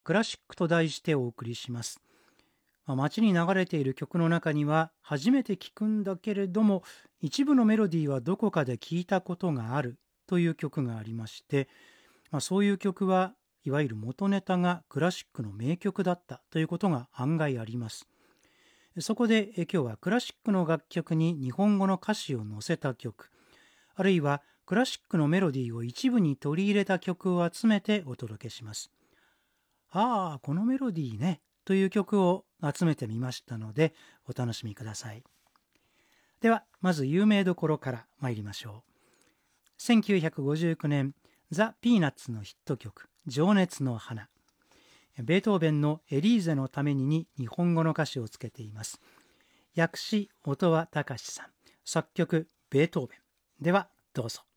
クラシックと題してお送りします。街に流れている曲の中には初めて聞くんだけれども一部のメロディーはどこかで聞いたことがあるという曲がありまして、そういう曲はいわゆる元ネタがクラシックの名曲だったということが案外あります。そこで今日はクラシックの楽曲に日本語の歌詞を載せた曲、あるいはクラシックのメロディーを一部に取り入れた曲を集めてお届けします。このメロディーねという曲を集めてみましたのでお楽しみください。ではまず有名どころから参りましょう。1959年ザ・ピーナッツのヒット曲情熱の花、ベートーベンのエリーゼのために日本語の歌詞をつけています。訳詞音羽隆さん、作曲ベートーベン。ではどうぞ。